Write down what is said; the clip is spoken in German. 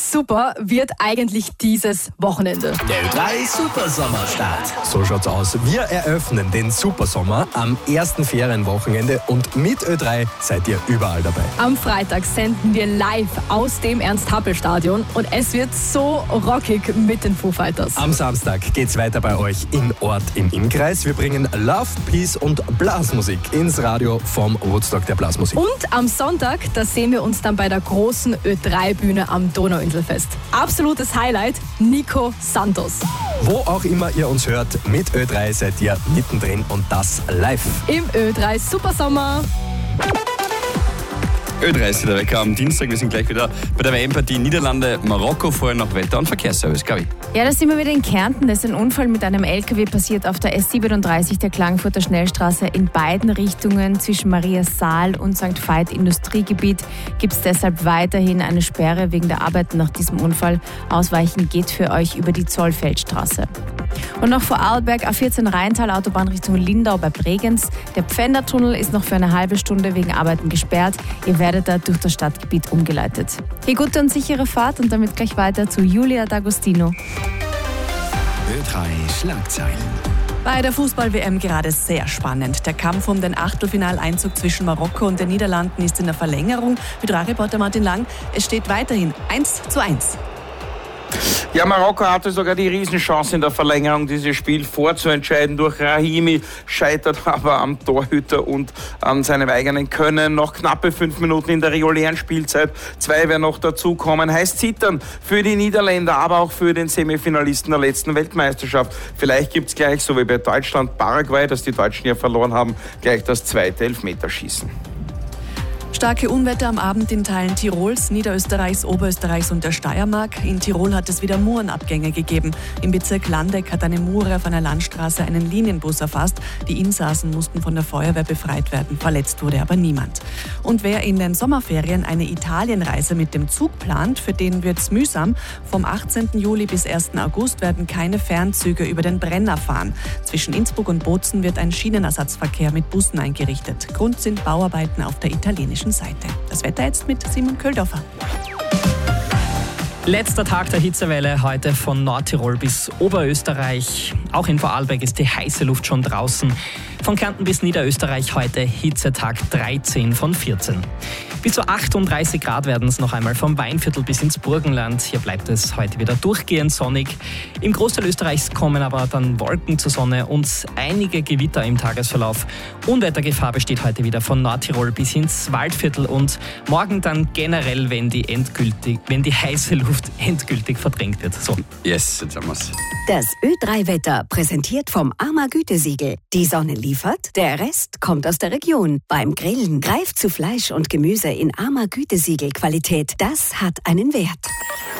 super wird eigentlich dieses Wochenende? Der Ö3 Supersommerstart. So schaut's aus. Wir eröffnen den Supersommer am ersten Ferienwochenende und mit Ö3 seid ihr überall dabei. Am Freitag senden wir live aus dem Ernst-Happel-Stadion und es wird so rockig mit den Foo Fighters. Am Samstag geht's weiter bei euch in Ort im Innkreis. Wir bringen Love, Peace und Blasmusik ins Radio vom Woodstock der Blasmusik. Und am Sonntag, da sehen wir uns dann bei der großen Ö3-Bühne am Donauinselfest. Absolutes Highlight, Nico Santos. Wo auch immer ihr uns hört, mit Ö3 seid ihr mittendrin und das live. Im Ö3 Supersommer. Ö3 ist wieder weg am Dienstag. Wir sind gleich wieder bei der WM-Partie Niederlande-Marokko. Vorher noch Wetter- und Verkehrsservice, Gabi. Ja, da sind wir wieder in Kärnten. Da ist ein Unfall mit einem LKW passiert auf der S37 der Klagenfurter Schnellstraße in beiden Richtungen zwischen Mariasaal und St. Veit Industriegebiet. Gibt es deshalb weiterhin eine Sperre wegen der Arbeiten nach diesem Unfall. Ausweichen geht für euch über die Zollfeldstraße. Und noch vor Arlberg, A14 Rheintal, Autobahn Richtung Lindau bei Bregenz. Der Pfändertunnel ist noch für eine halbe Stunde wegen Arbeiten gesperrt. Ihr werdet da durch das Stadtgebiet umgeleitet. Hier gute und sichere Fahrt und damit gleich weiter zu Julia D'Agostino. Ö3 Schlagzeilen. Bei der Fußball-WM gerade sehr spannend. Der Kampf um den Achtelfinaleinzug zwischen Marokko und den Niederlanden ist in der Verlängerung. Mit Reporter Martin Lang, es steht weiterhin 1:1. Ja, Marokko hatte sogar die Riesenchance in der Verlängerung, dieses Spiel vorzuentscheiden durch Rahimi, scheitert aber am Torhüter und an seinem eigenen Können. Noch knappe 5 Minuten in der regulären Spielzeit, 2 werden noch dazukommen. Heißt zittern für die Niederländer, aber auch für den Semifinalisten der letzten Weltmeisterschaft. Vielleicht gibt es gleich, so wie bei Deutschland, Paraguay, das die Deutschen ja verloren haben, gleich das zweite Elfmeterschießen. Starke Unwetter am Abend in Teilen Tirols, Niederösterreichs, Oberösterreichs und der Steiermark. In Tirol hat es wieder Murenabgänge gegeben. Im Bezirk Landeck hat eine Mure auf einer Landstraße einen Linienbus erfasst. Die Insassen mussten von der Feuerwehr befreit werden. Verletzt wurde aber niemand. Und wer in den Sommerferien eine Italienreise mit dem Zug plant, für den wird's mühsam. Vom 18. Juli bis 1. August werden keine Fernzüge über den Brenner fahren. Zwischen Innsbruck und Bozen wird ein Schienenersatzverkehr mit Bussen eingerichtet. Grund sind Bauarbeiten auf der italienischen Seite. Das Wetter jetzt mit Simon Köldorfer. Letzter Tag der Hitzewelle heute von Nordtirol bis Oberösterreich. Auch in Vorarlberg ist die heiße Luft schon draußen. Von Kärnten bis Niederösterreich heute Hitzetag 13 von 14. Bis zu 38 Grad werden es noch einmal vom Weinviertel bis ins Burgenland. Hier bleibt es heute wieder durchgehend sonnig. Im Großteil Österreichs kommen aber dann Wolken zur Sonne und einige Gewitter im Tagesverlauf. Unwettergefahr besteht heute wieder von Nordtirol bis ins Waldviertel und morgen dann generell, wenn die heiße Luft endgültig verdrängt wird. So. Yes, jetzt haben wir's. Das Ö3-Wetter präsentiert vom AMA Gütesiegel. Die Sonne liefert, der Rest kommt aus der Region. Beim Grillen greift zu Fleisch und Gemüse in AMA Gütesiegel Qualität. Das hat einen Wert.